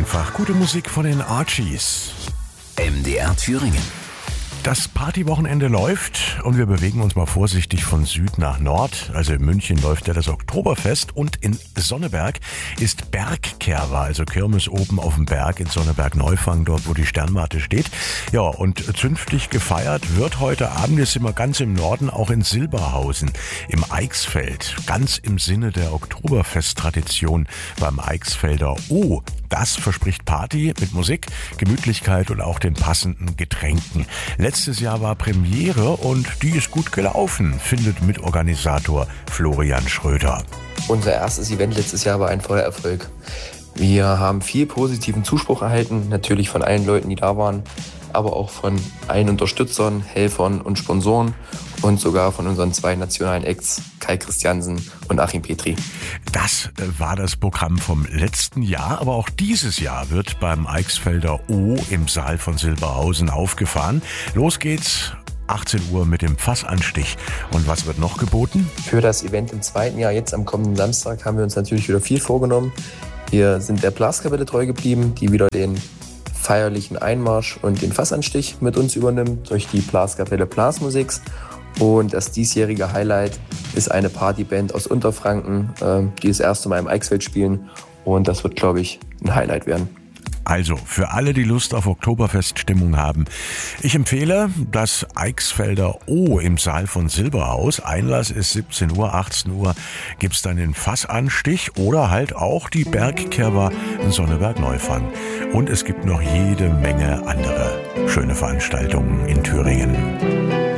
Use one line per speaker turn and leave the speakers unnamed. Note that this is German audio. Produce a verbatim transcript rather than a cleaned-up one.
einfach. Gute Musik von den Archies.
M D R Thüringen.
Das Partywochenende läuft und wir bewegen uns mal vorsichtig von Süd nach Nord. Also in München läuft ja das Oktoberfest und in Sonneberg ist Bergkerwa, also Kirmes oben auf dem Berg in Sonneberg-Neufang, dort wo die Sternwarte steht. Ja, und zünftig gefeiert wird heute Abend, jetzt sind wir ganz im Norden, auch in Silberhausen im Eichsfeld. Ganz im Sinne der Oktoberfest-Tradition beim Eichsfelder O. Das verspricht Party mit Musik, Gemütlichkeit und auch den passenden Getränken. Letztes Jahr war Premiere und die ist gut gelaufen, findet Mitorganisator Florian Schröder.
Unser erstes Event letztes Jahr war ein voller Erfolg. Wir haben viel positiven Zuspruch erhalten, natürlich von allen Leuten, die da waren, aber auch von allen Unterstützern, Helfern und Sponsoren und sogar von unseren zwei nationalen Acts, Kai Christiansen und Achim Petri.
Das war das Programm vom letzten Jahr, aber auch dieses Jahr wird beim Eichsfelder O im Saal von Silberhausen aufgefahren. Los geht's, achtzehn Uhr mit dem Fassanstich. Und was wird noch geboten?
Für das Event im zweiten Jahr, jetzt am kommenden Samstag, haben wir uns natürlich wieder viel vorgenommen. Wir sind der Blaskapelle treu geblieben, die wieder den feierlichen Einmarsch und den Fassanstich mit uns übernimmt durch die Blaskapelle Blasmusiks. Und das diesjährige Highlight ist eine Partyband aus Unterfranken, die das erste Mal im Eichsfeld spielen. Und das wird, glaube ich, ein Highlight werden.
Also, für alle, die Lust auf Oktoberfeststimmung haben, ich empfehle das Eichsfelder O im Saal von Silberhaus. Einlass ist siebzehn Uhr, achtzehn Uhr gibt's dann den Fassanstich oder halt auch die Bergkerwa in Sonneberg-Neufang. Und es gibt noch jede Menge andere schöne Veranstaltungen in Thüringen.